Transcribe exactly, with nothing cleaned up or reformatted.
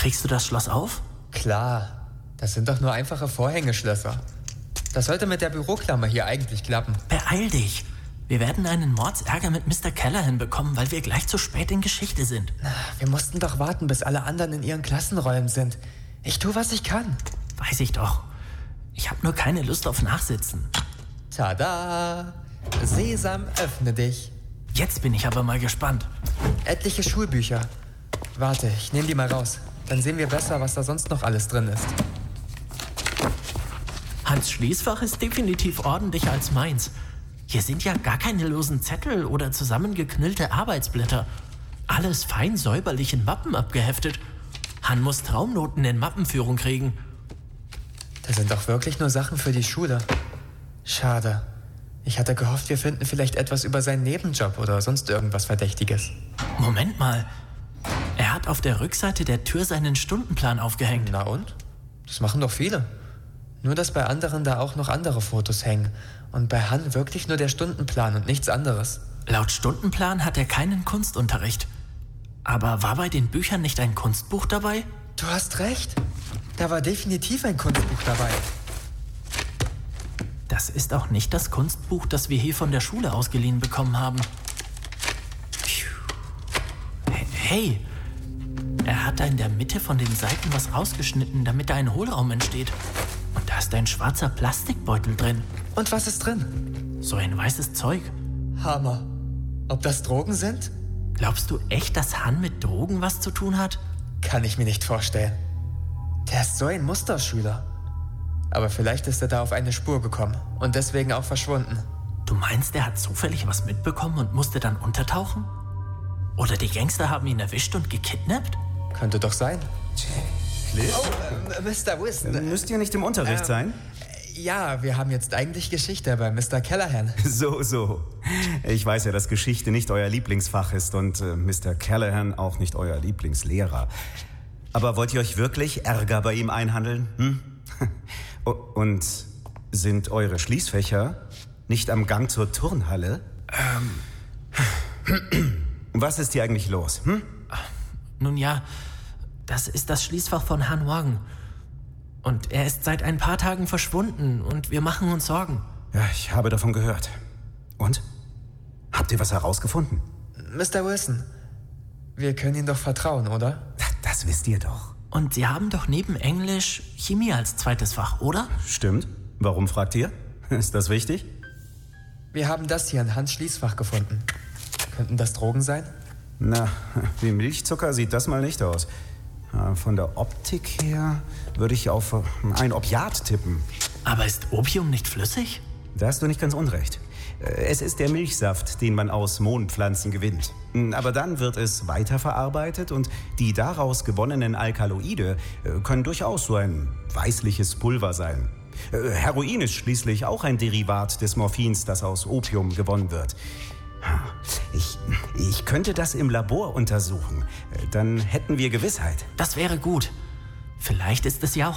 Kriegst du das Schloss auf? Klar, das sind doch nur einfache Vorhängeschlösser. Das sollte mit der Büroklammer hier eigentlich klappen. Beeil dich. Wir werden einen Mordsärger mit Mister Callahan bekommen, weil wir gleich zu spät in Geschichte sind. Wir mussten doch warten, bis alle anderen in ihren Klassenräumen sind. Ich tue, was ich kann. Weiß ich doch. Ich habe nur keine Lust auf Nachsitzen. Tada! Sesam, öffne dich. Jetzt bin ich aber mal gespannt. Etliche Schulbücher. Warte, ich nehme die mal raus. Dann sehen wir besser, was da sonst noch alles drin ist. Hans' Schließfach ist definitiv ordentlicher als meins. Hier sind ja gar keine losen Zettel oder zusammengeknüllte Arbeitsblätter. Alles fein säuberlich in Mappen abgeheftet. Han muss Traumnoten in Mappenführung kriegen. Das sind doch wirklich nur Sachen für die Schule. Schade. Ich hatte gehofft, wir finden vielleicht etwas über seinen Nebenjob oder sonst irgendwas Verdächtiges. Moment mal. Er hat auf der Rückseite der Tür seinen Stundenplan aufgehängt. Na und? Das machen doch viele. Nur, dass bei anderen da auch noch andere Fotos hängen. Und bei Han wirklich nur der Stundenplan und nichts anderes. Laut Stundenplan hat er keinen Kunstunterricht. Aber war bei den Büchern nicht ein Kunstbuch dabei? Du hast recht. Da war definitiv ein Kunstbuch dabei. Das ist auch nicht das Kunstbuch, das wir hier von der Schule ausgeliehen bekommen haben. Hey, er hat da in der Mitte von den Seiten was rausgeschnitten, damit da ein Hohlraum entsteht. Und da ist ein schwarzer Plastikbeutel drin. Und was ist drin? So ein weißes Zeug. Hammer. Ob das Drogen sind? Glaubst du echt, dass Han mit Drogen was zu tun hat? Kann ich mir nicht vorstellen. Der ist so ein Musterschüler. Aber vielleicht ist er da auf eine Spur gekommen und deswegen auch verschwunden. Du meinst, er hat zufällig was mitbekommen und musste dann untertauchen? Oder die Gangster haben ihn erwischt und gekidnappt? Könnte doch sein. Cliff? Oh, äh, Mister Wilson. Müsst ihr nicht im Unterricht äh, sein? Ja, wir haben jetzt eigentlich Geschichte bei Mister Callahan. So, so. Ich weiß ja, dass Geschichte nicht euer Lieblingsfach ist und äh, Mister Callahan auch nicht euer Lieblingslehrer. Aber wollt ihr euch wirklich Ärger bei ihm einhandeln? Hm? Und sind eure Schließfächer nicht am Gang zur Turnhalle? Ähm. Was ist hier eigentlich los? Hm? Nun ja, das ist das Schließfach von Han Wang. Und er ist seit ein paar Tagen verschwunden und wir machen uns Sorgen. Ja, ich habe davon gehört. Und? Habt ihr was herausgefunden? Mister Wilson, wir können Ihnen doch vertrauen, oder? Das wisst ihr doch. Und Sie haben doch neben Englisch Chemie als zweites Fach, oder? Stimmt. Warum fragt ihr? Ist das wichtig? Wir haben das hier in Hans' Schließfach gefunden. Könnten das Drogen sein? Na, wie Milchzucker sieht das mal nicht aus. Von der Optik her würde ich auf ein Opiat tippen. Aber ist Opium nicht flüssig? Da hast du nicht ganz unrecht. Es ist der Milchsaft, den man aus Mohnpflanzen gewinnt. Aber dann wird es weiterverarbeitet und die daraus gewonnenen Alkaloide können durchaus so ein weißliches Pulver sein. Heroin ist schließlich auch ein Derivat des Morphins, das aus Opium gewonnen wird. Ich, ich könnte das im Labor untersuchen. Dann hätten wir Gewissheit. Das wäre gut. Vielleicht ist es ja auch